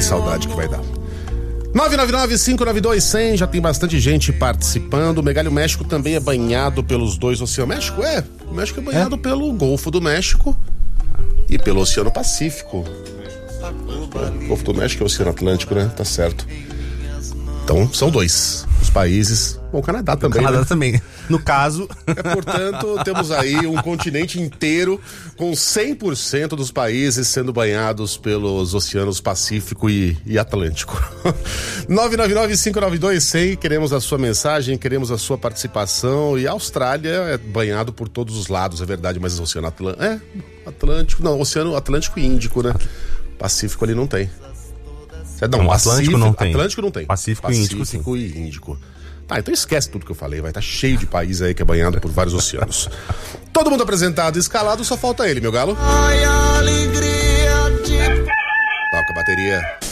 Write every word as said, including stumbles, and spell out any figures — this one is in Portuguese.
saudade que vai dar. nove nove nove, cinco nove dois, cem, já tem bastante gente participando. O Megalho México também é banhado pelos dois oceanos. México é, o México é banhado é? pelo Golfo do México e pelo Oceano Pacífico. O Golfo do México é o Oceano Atlântico, né? Tá certo. Então, são dois os países. Bom, o Canadá também. O Canadá né? também. No caso. É, portanto, temos aí um continente inteiro com cem por cento dos países sendo banhados pelos oceanos Pacífico e, e Atlântico. nove nove nove, cinco nove dois, cem. Queremos a sua mensagem, queremos a sua participação. E a Austrália é banhado por todos os lados, é verdade, mas o Oceano Atlântico. É, Atlântico. Não, Oceano Atlântico e Índico, né? Pacífico ali não tem. Não, não Atlântico não tem. Atlântico não tem. Pacífico, Pacífico e Índico, sim. e Índico. Tá, então esquece tudo que eu falei. Vai estar tá cheio de país aí que é banhado por vários oceanos. Todo mundo apresentado e escalado, só falta ele, meu galo. Ai, a alegria de... Toca a bateria.